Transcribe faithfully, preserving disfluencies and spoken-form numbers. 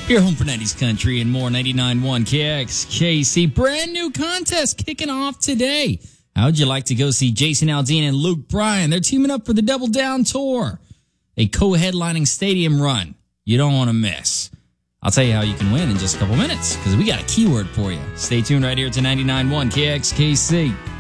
Your home for nineties country and more. Ninety-nine point one K X K C. Brand new contest kicking off today. How'd you like to go see Jason Aldean and Luke Bryan? They're teaming up for the Double Down Tour, a co-headlining stadium run you don't want to miss. I'll tell you how you can win in just a couple minutes because we got a keyword for you. Stay tuned right here to ninety-nine point one K X K C.